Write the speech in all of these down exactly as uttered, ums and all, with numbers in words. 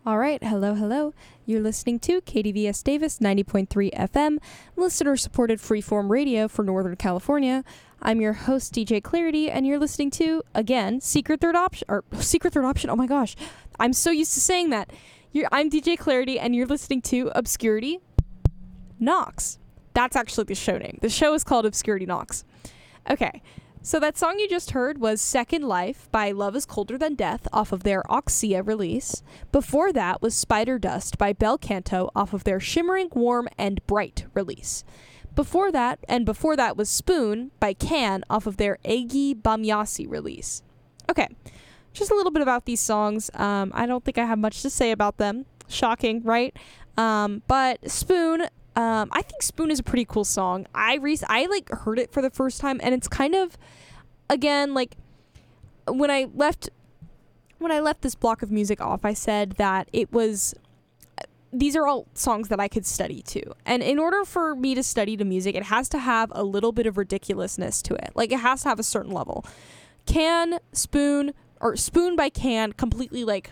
All right, hello, hello. You're listening to K D V S Davis ninety point three F M, listener-supported freeform radio for Northern California. I'm your host, D J Clarity, and you're listening to, again, Secret Third Option, or Secret Third Option, oh my gosh, I'm so used to saying that. You're, I'm D J Clarity, and you're listening to Obscurity Knocks. That's actually the show name. The show is called Obscurity Knocks. Okay. So that song you just heard was Second Life by Love is Colder Than Death off of their Oxia release. Before that was Spider Dust by Bel Canto off of their Shimmering, Warm, and Bright release. Before that, and before that was Spoon by Can off of their Egi Bamyasi release. Okay, just a little bit about these songs. Um, I don't think I have much to say about them. Shocking, right? Um, but Spoon... Um, I think Spoon is a pretty cool song. I re- I like heard it for the first time, and it's kind of, again, like when I left when I left this block of music off, I said that it was these are all songs that I could study to. And in order for me to study the music, it has to have a little bit of ridiculousness to it. Like it has to have a certain level. Can, Spoon, or Spoon by Can completely like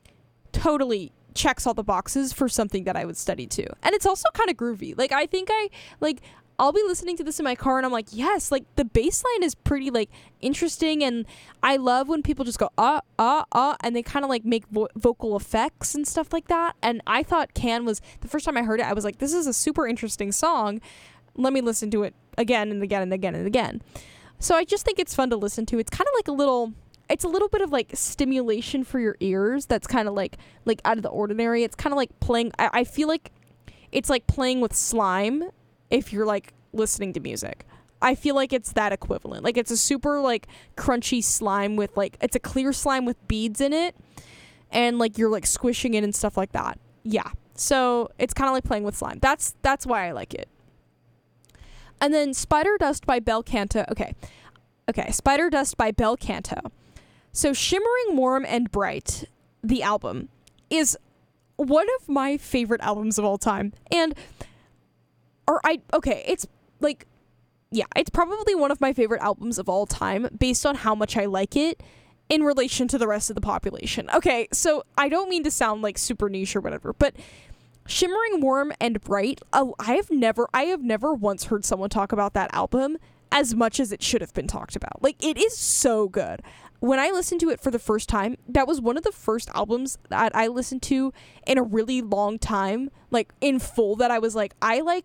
totally checks all the boxes for something that I would study too. And it's also kind of groovy. Like I think I like I'll be listening to this in my car and I'm like, yes, like the bass line is pretty like interesting, and I love when people just go uh uh uh and they kind of like make vo- vocal effects and stuff like that. And I thought Can was, the first time I heard it, I was like, this is a super interesting song. Let me listen to it again and again and again and again. So I just think it's fun to listen to. It's kind of like a little It's a little bit of like stimulation for your ears that's kind of like like out of the ordinary. It's kind of like playing, I, I feel like it's like playing with slime if you're like listening to music. I feel like it's that equivalent. Like it's a super like crunchy slime with like, it's a clear slime with beads in it, and like you're like squishing it and stuff like that. Yeah. So it's kind of like playing with slime. That's that's why I like it. And then Spider Dust by Bel Canto. Okay. Okay. Spider Dust by Bel Canto. So Shimmering, Warm, and Bright, the album, is one of my favorite albums of all time. And, or I, okay, it's like, yeah, it's probably one of my favorite albums of all time based on how much I like it in relation to the rest of the population. Okay, so I don't mean to sound like super niche or whatever, but Shimmering, Warm, and Bright, uh, I have never, I have never once heard someone talk about that album as much as it should have been talked about. Like, it is so good. When I listened to it for the first time, that was one of the first albums that I listened to in a really long time, like in full, that I was like, I like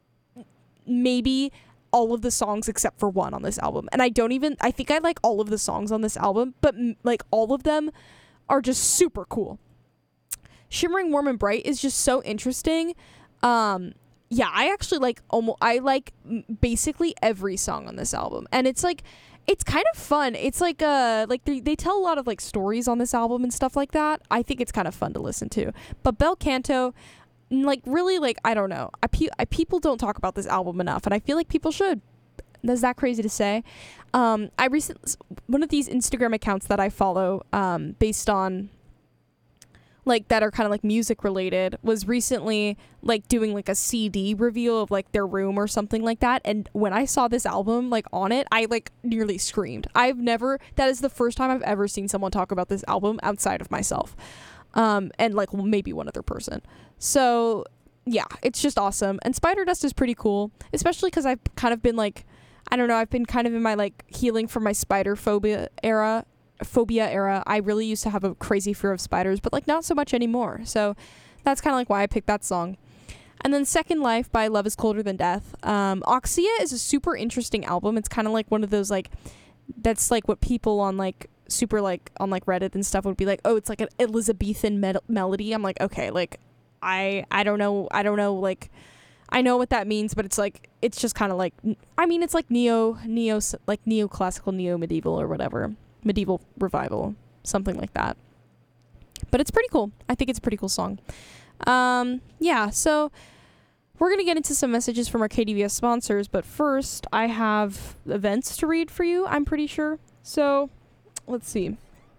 maybe all of the songs except for one on this album. And I don't even, I think I like all of the songs on this album, but like all of them are just super cool. Shimmering, Warm, and Bright is just so interesting. Um, yeah, I actually like almost, I like basically every song on this album. And it's like, it's kind of fun. It's like uh like they they tell a lot of like stories on this album and stuff like that. I think it's kind of fun to listen to. But Bel Canto, like really, like I don't know. I, pe- I people don't talk about this album enough, and I feel like people should. Is that crazy to say? Um, I recently, one of these Instagram accounts that I follow, um, based on like that are kind of like music related, was recently like doing like a C D review of like their room or something like that. And when I saw this album like on it, I like nearly screamed. I've never, that is the first time I've ever seen someone talk about this album outside of myself. Um, and like maybe one other person. So yeah, it's just awesome. And Spider Dust is pretty cool, especially because I've kind of been like, I don't know, I've been kind of in my like healing from my spider phobia era. phobia era. I really used to have a crazy fear of spiders, but like not so much anymore. So that's kind of like why I picked that song. And then Second Life by Love is Colder Than Death. Um, Oxia is a super interesting album. It's kind of like one of those like, that's like what people on like super like on like Reddit and stuff would be like, oh, it's like an Elizabethan me- melody. I'm like, okay, like I I don't know I don't know like I know what that means, but it's like it's just kind of like, I mean, it's like neo neo like neoclassical, neo medieval or whatever. Medieval revival, something like that. But it's pretty cool. I think it's a pretty cool song. Um, yeah, so we're going to get into some messages from our K D V S sponsors, but first I have events to read for you, I'm pretty sure. So let's see.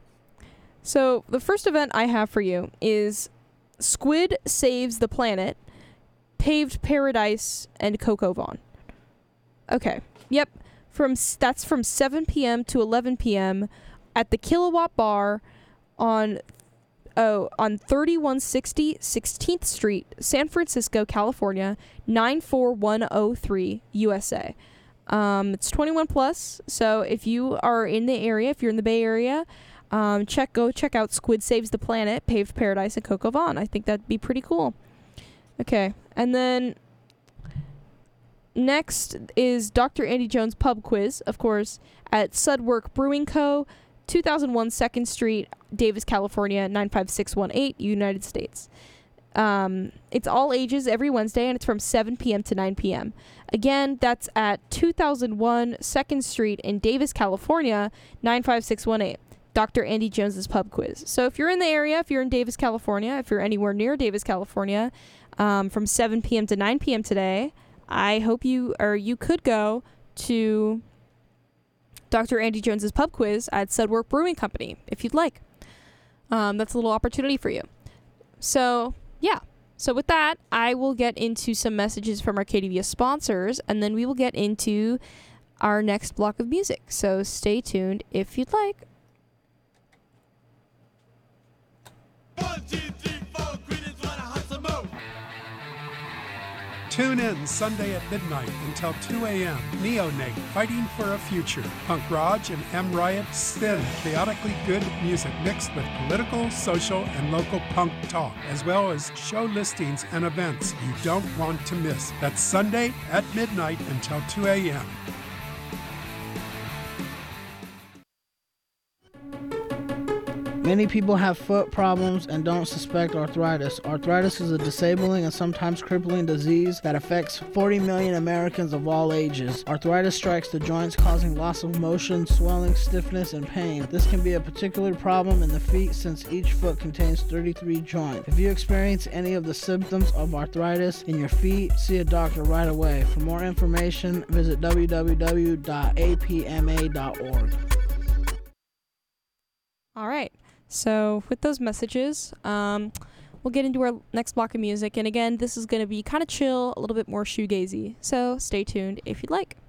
So the first event I have for you is Squid Saves the Planet, Paved Paradise, and Coco Vaughn. Okay, yep. From that's from seven p.m. to eleven p.m. at the Kilowatt Bar on oh, on thirty-one sixty sixteenth Street, San Francisco, California, nine four one oh three, U S A. Um, it's twenty-one plus, so if you are in the area, if you're in the Bay Area, um, check go check out Squid Saves the Planet, Paved Paradise, and Coco Vaughn. I think that'd be pretty cool. Okay, and then next is Doctor Andy Jones Pub Quiz, of course, at Sudwork Brewing Co., two thousand one second Street, Davis, California, nine five six one eight, United States. Um, it's all ages every Wednesday, and it's from seven p.m. to nine p.m. Again, that's at two thousand one second Street in Davis, California, nine five six one eight. Doctor Andy Jones's Pub Quiz. So if you're in the area, if you're in Davis, California, if you're anywhere near Davis, California, um, from seven p.m. to nine p.m. today, I hope you, or you could go to Doctor Andy Jones's Pub Quiz at Sudwork Brewing Company, if you'd like. Um, that's a little opportunity for you. So, yeah. So with that, I will get into some messages from our K D V S sponsors, and then we will get into our next block of music. So stay tuned if you'd like. One, two, three, four, greetings, wanna hunt some more. Tune in Sunday at midnight until two a.m. Neonate, Fighting for a Future. Punk Raj and M. Riot spin chaotically good music mixed with political, social, and local punk talk, as well as show listings and events you don't want to miss. That's Sunday at midnight until two a.m. Many people have foot problems and don't suspect arthritis. Arthritis is a disabling and sometimes crippling disease that affects forty million Americans of all ages. Arthritis strikes the joints, causing loss of motion, swelling, stiffness, and pain. This can be a particular problem in the feet since each foot contains thirty-three joints. If you experience any of the symptoms of arthritis in your feet, see a doctor right away. For more information, visit w w w dot a p m a dot org. All right. So with those messages, um, we'll get into our next block of music. And again, this is going to be kind of chill, a little bit more shoegazy. So stay tuned if you'd like.